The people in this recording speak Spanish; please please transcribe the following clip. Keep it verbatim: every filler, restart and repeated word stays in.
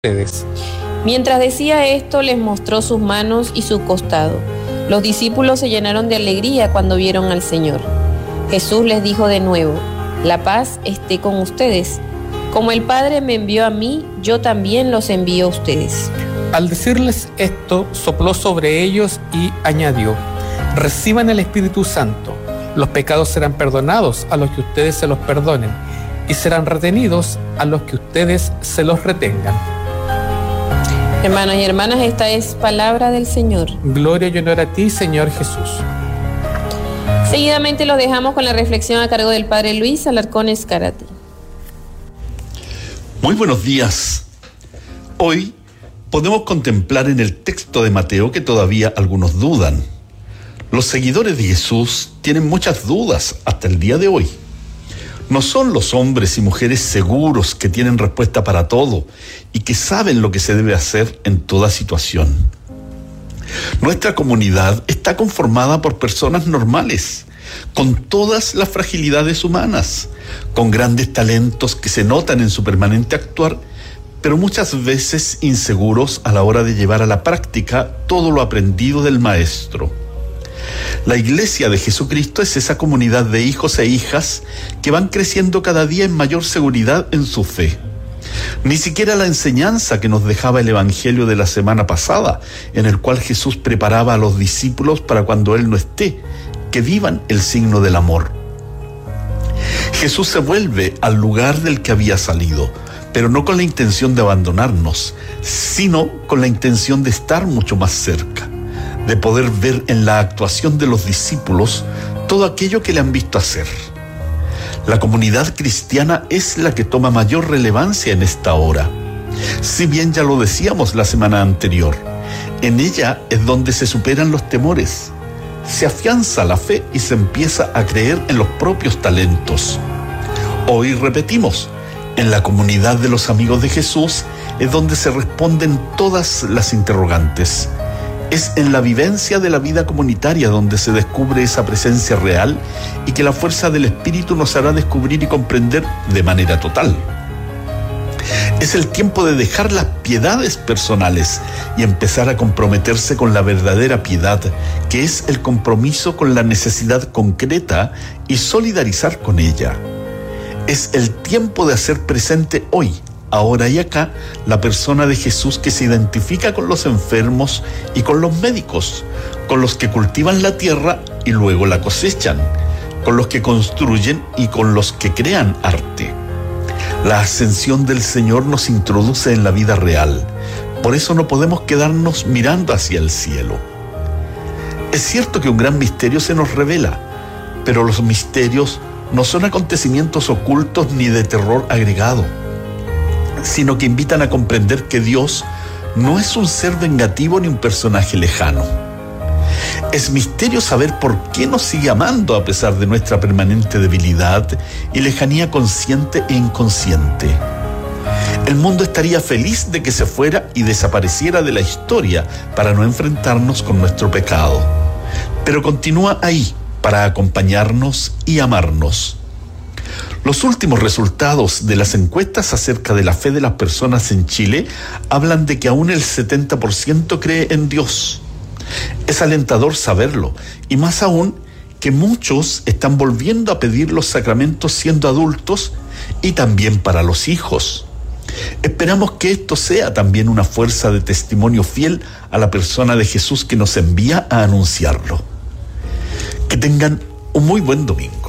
ustedes. Mientras decía esto, les mostró sus manos y su costado. Los discípulos se llenaron de alegría cuando vieron al Señor. Jesús les dijo de nuevo: la paz esté con ustedes. Como el Padre me envió a mí, yo también los envío a ustedes. Al decirles esto, sopló sobre ellos y añadió: reciban el Espíritu Santo. Los pecados serán perdonados a los que ustedes se los perdonen, y serán retenidos a los que ustedes se los retengan. Hermanos y hermanas, esta es palabra del Señor. Gloria y honor a ti, Señor Jesús. Seguidamente lo dejamos con la reflexión a cargo del Padre Luis Alarcón Escarate. Muy buenos días. Hoy podemos contemplar en el texto de Mateo que todavía algunos dudan. Los seguidores de Jesús tienen muchas dudas hasta el día de hoy. No son los hombres y mujeres seguros que tienen respuesta para todo y que saben lo que se debe hacer en toda situación. Nuestra comunidad está conformada por personas normales, con todas las fragilidades humanas, con grandes talentos que se notan en su permanente actuar, pero muchas veces inseguros a la hora de llevar a la práctica todo lo aprendido del Maestro. La Iglesia de Jesucristo es esa comunidad de hijos e hijas que van creciendo cada día en mayor seguridad en su fe. Ni siquiera la enseñanza que nos dejaba el Evangelio de la semana pasada, en el cual Jesús preparaba a los discípulos para cuando Él no esté, que vivan el signo del amor. Jesús se vuelve al lugar del que había salido, pero no con la intención de abandonarnos, sino con la intención de estar mucho más cerca, de poder ver en la actuación de los discípulos todo aquello que le han visto hacer. La comunidad cristiana es la que toma mayor relevancia en esta hora. Si bien ya lo decíamos la semana anterior, en ella es donde se superan los temores, se afianza la fe y se empieza a creer en los propios talentos. Hoy repetimos, en la comunidad de los amigos de Jesús es donde se responden todas las interrogantes. Es en la vivencia de la vida comunitaria donde se descubre esa presencia real y que la fuerza del Espíritu nos hará descubrir y comprender de manera total. Es el tiempo de dejar las piedades personales y empezar a comprometerse con la verdadera piedad, que es el compromiso con la necesidad concreta y solidarizar con ella. Es el tiempo de hacer presente hoy, ahora y acá, la persona de Jesús que se identifica con los enfermos y con los médicos, con los que cultivan la tierra y luego la cosechan, con los que construyen y con los que crean arte. La ascensión del Señor nos introduce en la vida real, por eso no podemos quedarnos mirando hacia el cielo. Es cierto que un gran misterio se nos revela, pero los misterios no son acontecimientos ocultos ni de terror agregado, sino que invitan a comprender que Dios no es un ser vengativo ni un personaje lejano. Es misterio saber por qué nos sigue amando a pesar de nuestra permanente debilidad y lejanía consciente e inconsciente. El mundo estaría feliz de que se fuera y desapareciera de la historia para no enfrentarnos con nuestro pecado, pero continúa ahí para acompañarnos y amarnos. Los últimos resultados de las encuestas acerca de la fe de las personas en Chile hablan de que aún el setenta por ciento cree en Dios. Es alentador saberlo, y más aún que muchos están volviendo a pedir los sacramentos siendo adultos y también para los hijos. Esperamos que esto sea también una fuerza de testimonio fiel a la persona de Jesús que nos envía a anunciarlo. Que tengan un muy buen domingo.